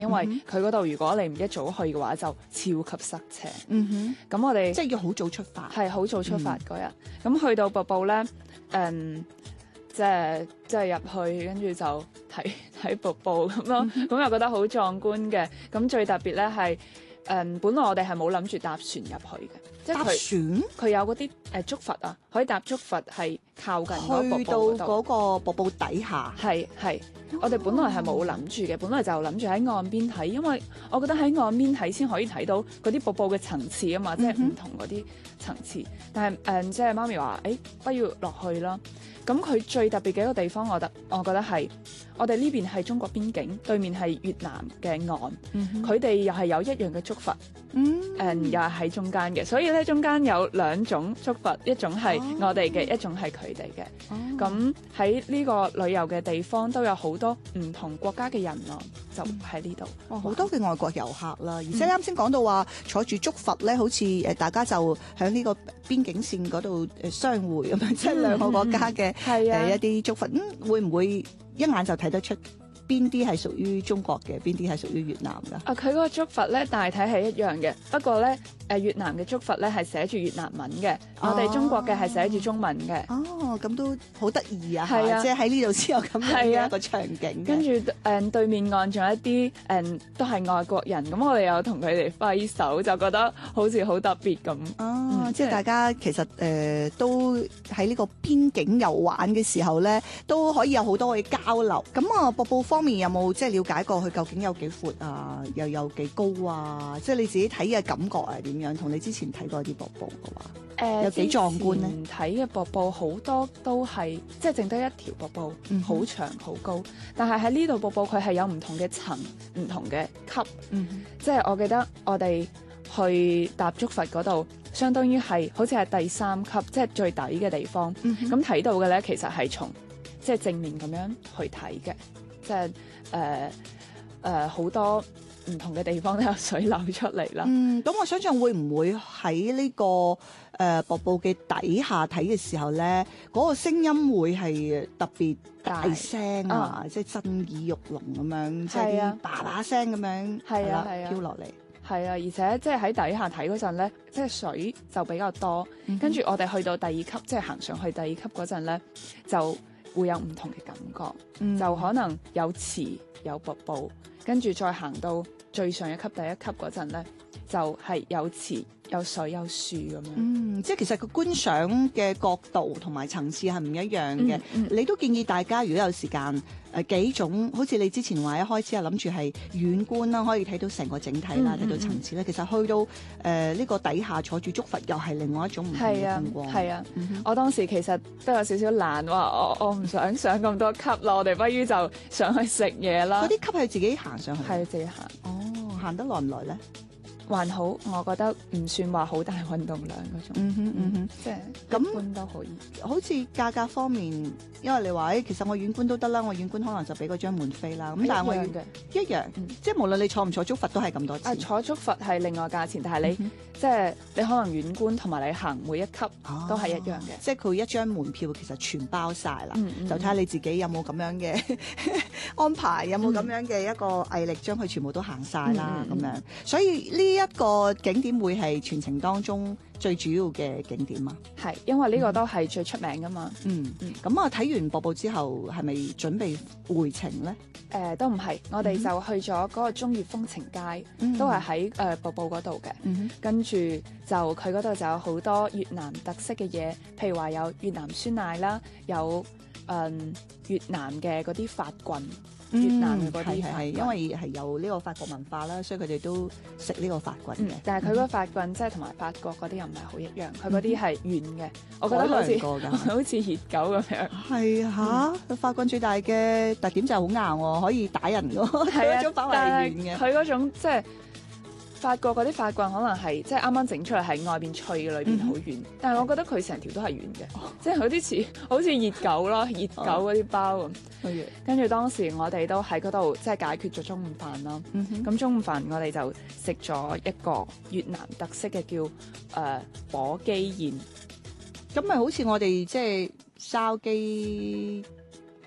因為佢嗰度如果你唔一早去嘅話，就超級塞車。咁我哋即係要好早出發， 係好早出發嗰日。咁去到瀑布咧，即係入去，跟住就睇瀑布咁咯。咁又覺得好壯觀嘅。咁最特別咧係本來我哋係冇諗住搭船入去嘅。即係搭船， 佢有嗰啲竹筏啊，可以搭竹筏係靠近嗰個瀑去到布嗰度。 嗰個瀑布底下。 係，我哋本來係冇諗住嘅，本來就諗住喺岸邊睇，因為我覺得喺岸邊睇先可以睇到嗰啲瀑布嘅層次啊嘛，即係唔同嗰啲層次。但係即係媽咪話，不如落去啦。咁佢最特別嘅一個地方，我覺得係我哋呢邊係中國邊境，對面係越南嘅岸，佢哋又係有一樣嘅竹筏，又係喺中間嘅，所以咧中間有兩種竹筏，一種係我哋嘅，一種係佢哋嘅。咁喺呢個旅遊嘅地方都有好多唔同國家嘅人咯，就喺呢度。 好多嘅外國遊客啦，而且啱先講到話坐住竹筏咧，好似大家就喺呢個邊境線嗰度相會咁樣，即係兩個國家嘅一啲竹筏，會唔會一眼就睇得出邊啲係屬於中國嘅，邊啲係屬於越南㗎？ 佢嗰個竹筏咧大體係一樣嘅，不過咧越南嘅竹筏咧係寫住越南文嘅，我哋中國嘅係寫住中文嘅。 咁都好得意啊！ 係啊， 即係喺呢度先有咁樣嘅一個場景。 跟住對面岸仲有一啲都係外國人，咁我哋又同佢哋揮手，就覺得好似好特別咁。 即係大家其實都喺呢個邊境遊玩嘅時候咧，都可以有好多嘅交流。咁啊，瀑布方面有冇即係了解過佢究竟有幾闊啊，又有幾高啊？即係你自己睇嘅感覺係點樣？同你之前睇過啲瀑布嘅話，有幾壯觀咧？ 睇嘅瀑布好多都係即係淨得一條瀑布，好長好高。但係喺呢度瀑布佢係有唔同嘅層、唔同嘅級。即係我記得我哋去搭竹筏嗰度，相當於係好似係第3級，即係最底嘅地方。咁睇到嘅咧，其實係從即係正面咁樣去睇嘅，即係好多唔同嘅地方都有水流出嚟啦。 咁我想象會唔會喺呢個瀑布嘅底下睇嘅時候咧，嗰個聲音會係特別大聲啊，即係震耳欲聾咁樣，即係啲叭叭聲咁樣飄落嚟。 係啊，而且即係喺底下睇嗰陣咧，即係水就比較多。跟住我哋去到第2級，即係行上去第2級嗰陣咧，就會有唔同嘅感覺。就可能有池有瀑布，跟住再行到最上一級第1級嗰陣咧，就係有池有水有樹咁樣。 即係其實個觀賞嘅角度同埋層次係唔一樣嘅。你都建議大家如果有時間幾種，好似你之前話一開始係諗住係遠觀啦，可以睇到成個整體啦，睇到層次咧。其實去到呢個底下坐住竹筏又係另外一種唔同嘅風光。 係啊，我當時其實都有少少懶，話我唔想上咁多級啦，我哋不如就上去食嘢啦。 嗰啲級係自己行上去？ 係自己行。 行得耐唔耐咧？ 還好，我覺得唔算話好大運動量嗰種，即係一般都可以。 好似價格方面，因為你話其實我遠觀都得啦，我遠觀可能就俾嗰張門飛啦。咁但係我一樣，即係無論你坐唔坐竹筏都係咁多錢。 坐竹筏係另外價錢，但係你即係你可能遠觀同埋你行每一級都係一樣嘅。 即係佢一張門票其實全包晒啦，就睇下你自己有冇咁樣嘅安排，有冇咁樣嘅一個毅力將佢全部都行晒啦咁樣。所以呢一個景點會係全程當中最主要嘅景點啊？係， 因為呢個都係最出名噶嘛。 咁啊，睇完瀑布之後，係咪準備回程咧？ 都唔係，我哋就去咗嗰個中越風情街，都係喺瀑布嗰度嘅。跟住就佢嗰度就有好多越南特色嘅嘢，譬如話有越南酸奶啦，有越南嘅嗰啲法棍。越南嘅嗰啲係因為係有呢個法國文化啦，所以佢哋都食呢個法棍嘅。 但係佢嗰個法棍即係同埋法國嗰啲又唔係好一樣，佢嗰啲係軟嘅，我覺得好似熱狗咁樣。係嚇，法棍最大嘅特點就係好硬喎，可以打人㗎。係啊， 但係佢嗰種即係法國嗰啲法棍可能係即係啱啱整出嚟係外邊脆嘅，裏邊好軟。但係我覺得佢成條都係軟嘅，即係有啲似好似熱狗咯，熱狗嗰啲包咁。跟住當時我哋都喺嗰度即係解決咗中午飯啦。咁中午飯我哋就食咗一個越南特色嘅叫火雞宴。 咁咪好似我哋即係燒雞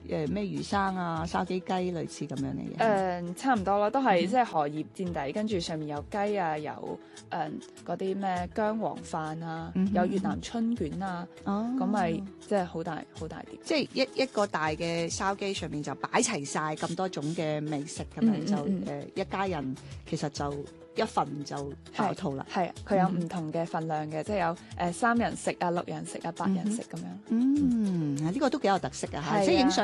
咩魚生啊、燒雞雞類似咁樣嘅嘢？ 差唔多啦，都係即係荷葉墊底，跟住上面有雞啊，有嗰啲咩薑黃飯啊，有越南春卷啊，咁咪即係好大碟。 即係一個大嘅燒雞上面就擺齊晒咁多種嘅美食咁樣，就一家人其實就一份就飽肚啦。 係啊，佢有唔同嘅份量嘅，即係有3人食啊、6人食啊、8人食咁樣。 呢個都幾有特色啊！即係影相。